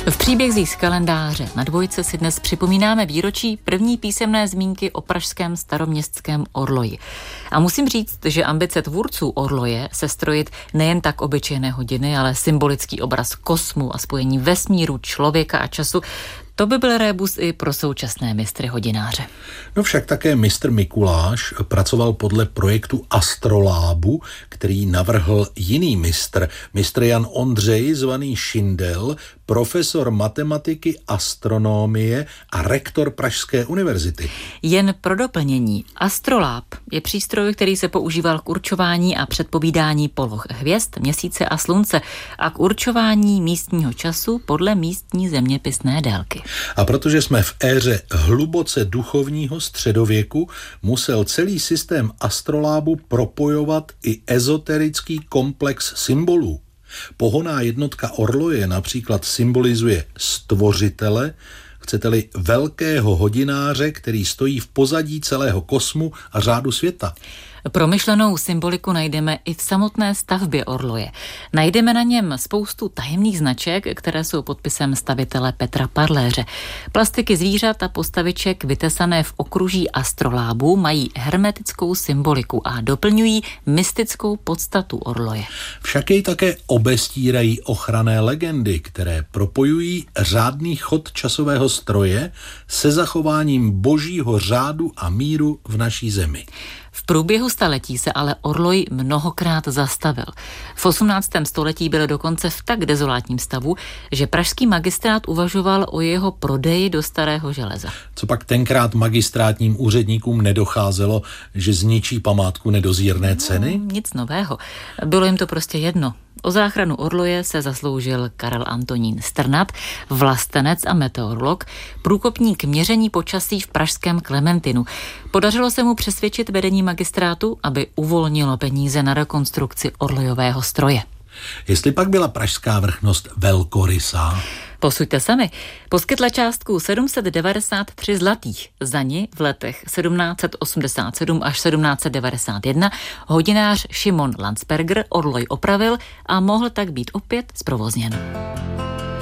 V příbězích z kalendáře na Dvojce si dnes připomínáme výročí první písemné zmínky o pražském staroměstském orloji. A musím říct, že ambice tvůrců orloje sestrojit nejen tak obyčejné hodiny, ale symbolický obraz kosmu a spojení vesmíru, člověka a času, to by byl rébus i pro současné mistry hodináře. No však také mistr Mikuláš pracoval podle projektu Astrolábu, který navrhl jiný mistr Jan Ondřej, zvaný Šindel, profesor matematiky, astronomie a rektor Pražské univerzity. Jen pro doplnění, Astroláb je přístroj, který se používal k určování a předpovídání poloh hvězd, měsíce a slunce a k určování místního času podle místní zeměpisné délky. A protože jsme v éře hluboce duchovního středověku, musel celý systém Astrolábu propojovat i ezoterický komplex symbolů. Pohonná jednotka orloje například symbolizuje stvořitele, chcete-li velkého hodináře, který stojí v pozadí celého kosmu a řádu světa. Promyšlenou symboliku najdeme i v samotné stavbě orloje. Najdeme na něm spoustu tajemných značek, které jsou podpisem stavitele Petra Parléře. Plastiky zvířat a postaviček vytesané v okruží Astrolábu mají hermetickou symboliku a doplňují mystickou podstatu orloje. Však jej také obestírají ochranné legendy, které propojují řádný chod časového stroje se zachováním božího řádu a míru v naší zemi. V průběhu staletí se ale orloj mnohokrát zastavil. V 18. století byl dokonce v tak dezolátním stavu, že pražský magistrát uvažoval o jeho prodeji do starého železa. Co pak tenkrát magistrátním úředníkům nedocházelo, že zničí památku nedozírné ceny? Nic nového. Bylo jim to prostě jedno. O záchranu orloje se zasloužil Karel Antonín Strnad, vlastenec a meteorolog, průkopník měření počasí v pražském Klementinu. Podařilo se mu přesvědčit vedení magistrátu, aby uvolnilo peníze na rekonstrukci orlojového stroje. Jestli pak byla pražská vrchnost velkorysá? Posuďte sami. Poskytla částku 793 zlatých. Za ní v letech 1787 až 1791 hodinář Šimon Landsberger orloj opravil a mohl tak být opět zprovozněn.